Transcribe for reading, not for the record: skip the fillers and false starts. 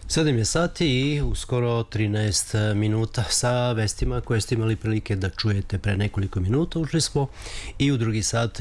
7 je sati i uskoro 13 minuta sa vestima koje ste imali prilike da čujete pre nekoliko minuta. Ušli smo i u drugi sat